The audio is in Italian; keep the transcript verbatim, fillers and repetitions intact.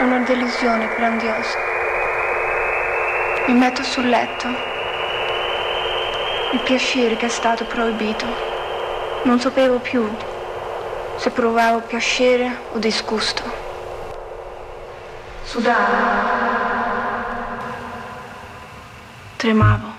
una delusione grandiosa. Mi metto sul letto. Il piacere che è stato proibito. Non sapevo più se provavo piacere o disgusto. Sudavo. Tremavo.